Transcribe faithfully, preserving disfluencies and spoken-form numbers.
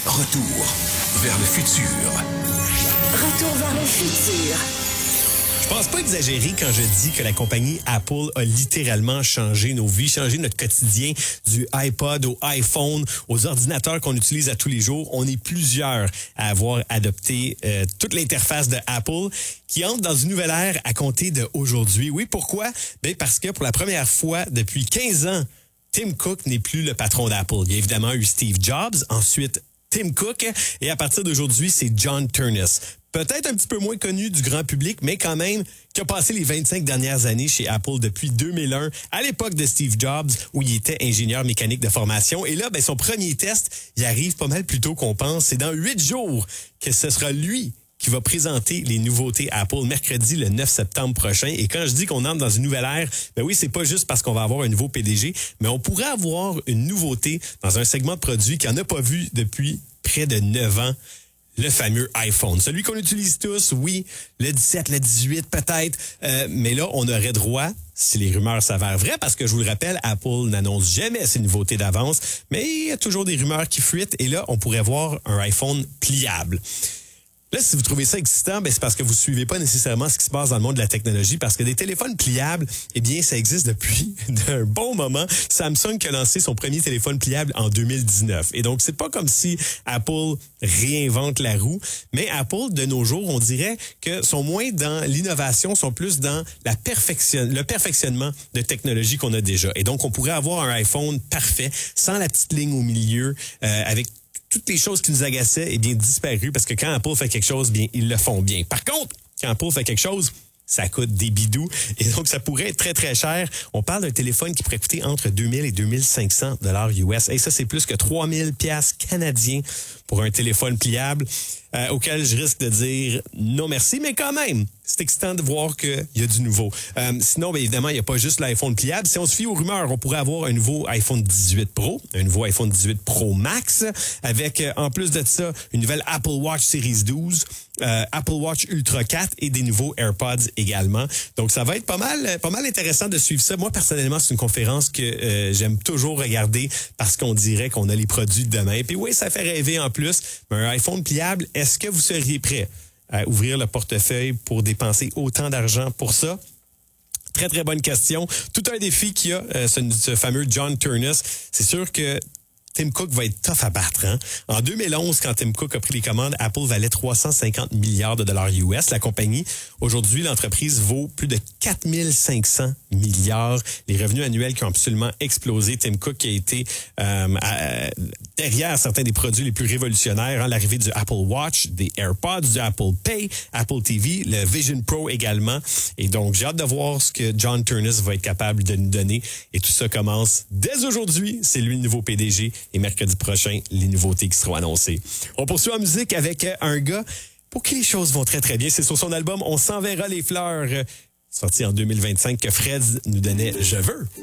Retour vers le futur. Retour vers le futur. Je pense pas exagérer quand je dis que la compagnie Apple a littéralement changé nos vies, changé notre quotidien, du iPod au iPhone, aux ordinateurs qu'on utilise à tous les jours. On est plusieurs à avoir adopté euh, toute l'interface de Apple qui entre dans une nouvelle ère à compter d'aujourd'hui. Oui, pourquoi? Ben parce que pour la première fois depuis quinze ans, Tim Cook n'est plus le patron d'Apple. Il y a évidemment eu Steve Jobs, ensuite Tim Cook, et à partir d'aujourd'hui, c'est John Ternus. Peut-être un petit peu moins connu du grand public, mais quand même, qui a passé les vingt-cinq dernières années chez Apple depuis deux mille un, à l'époque de Steve Jobs, où il était ingénieur mécanique de formation. Et là, ben, son premier test, il arrive pas mal plus tôt qu'on pense. C'est dans huit jours que ce sera lui qui va présenter les nouveautés Apple mercredi le neuf septembre prochain. Et quand je dis qu'on entre dans une nouvelle ère, ben oui, c'est pas juste parce qu'on va avoir un nouveau P D G, mais on pourrait avoir une nouveauté dans un segment de produits qu'on n'a pas vu depuis près de neuf ans. Le fameux iPhone. Celui qu'on utilise tous, oui, le dix-sept, le dix-huit peut-être, euh, mais là, on aurait droit, si les rumeurs s'avèrent vraies, parce que je vous le rappelle, Apple n'annonce jamais ses nouveautés d'avance, mais il y a toujours des rumeurs qui fuitent, et là, on pourrait voir un iPhone pliable. Là, si vous trouvez ça excitant, ben c'est parce que vous suivez pas nécessairement ce qui se passe dans le monde de la technologie, parce que des téléphones pliables, eh bien, ça existe depuis un bon moment. Samsung qui a lancé son premier téléphone pliable en deux mille dix-neuf. Et donc, c'est pas comme si Apple réinvente la roue, mais Apple, de nos jours, on dirait que sont moins dans l'innovation, sont plus dans la perfection, le perfectionnement de technologie qu'on a déjà. Et donc, on pourrait avoir un iPhone parfait, sans la petite ligne au milieu, euh, avec toutes les choses qui nous agaçaient, eh bien, disparues, parce que quand Apple fait quelque chose, bien, ils le font bien. Par contre, quand Apple fait quelque chose, ça coûte des bidous. Et donc, ça pourrait être très, très cher. On parle d'un téléphone qui pourrait coûter entre deux mille et deux mille cinq cents dollars U S. Et ça, c'est plus que trois mille piastres canadiens pour un téléphone pliable, euh, auquel je risque de dire non merci, mais quand même, c'est excitant de voir qu'il y a du nouveau. Euh, sinon, bien évidemment, il n'y a pas juste l'iPhone pliable. Si on se fie aux rumeurs, on pourrait avoir un nouveau iPhone dix-huit Pro, un nouveau iPhone dix-huit Pro Max, avec, euh, en plus de ça, une nouvelle Apple Watch Series douze, euh, Apple Watch Ultra quatre et des nouveaux AirPods également. Donc, ça va être pas mal, pas mal intéressant de suivre ça. Moi, personnellement, c'est une conférence que euh, j'aime toujours regarder parce qu'on dirait qu'on a les produits de demain. Puis oui, ça fait rêver en plus. Mais un iPhone pliable, est-ce que vous seriez prêt à ouvrir le portefeuille pour dépenser autant d'argent pour ça? Très, très bonne question. Tout un défi qu'il y a, euh, ce, ce fameux John Ternus. C'est sûr que Tim Cook va être tough à battre. Hein? En deux mille onze, quand Tim Cook a pris les commandes, Apple valait trois cent cinquante milliards de dollars U S. La compagnie, aujourd'hui, l'entreprise vaut plus de quatre mille cinq cents milliards. Les revenus annuels qui ont absolument explosé. Tim Cook qui a été euh, à, derrière certains des produits les plus révolutionnaires. Hein? L'arrivée du Apple Watch, des AirPods, du Apple Pay, Apple T V, le Vision Pro également. Et donc, j'ai hâte de voir ce que John Ternus va être capable de nous donner. Et tout ça commence dès aujourd'hui. C'est lui le nouveau P D G. Et mercredi prochain, les nouveautés qui seront annoncées. On poursuit en musique avec un gars pour qui les choses vont très, très bien. C'est sur son album « On s'enverra les fleurs », sorti en deux mille vingt-cinq, que Fred nous donnait « Je veux ».